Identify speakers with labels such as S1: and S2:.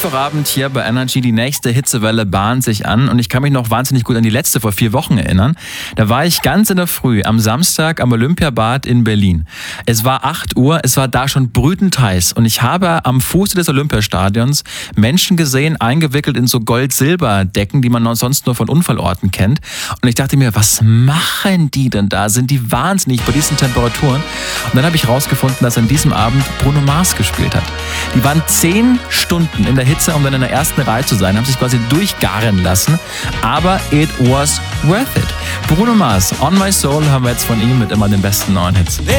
S1: Mittwochabend hier bei Energy, die nächste Hitzewelle bahnt sich an und ich kann mich noch wahnsinnig gut an die letzte vor 4 Wochen erinnern. Da war ich ganz in der Früh am Samstag am Olympiabad in Berlin. Es war 8 Uhr, es war da schon brütend heiß und ich habe am Fuße des Olympiastadions Menschen gesehen, eingewickelt in so Gold-Silber-Decken, die man sonst nur von Unfallorten kennt. Und ich dachte mir, was machen die denn da? Sind die wahnsinnig bei diesen Temperaturen? Und dann habe ich rausgefunden, dass an diesem Abend Bruno Mars gespielt hat. Die waren 10 Stunden in der Hitze, um dann in der ersten Reihe zu sein, haben sich quasi durchgaren lassen, aber it was worth it. Bruno Mars, On My Soul, haben wir jetzt von ihm mit immer den besten neuen Hits.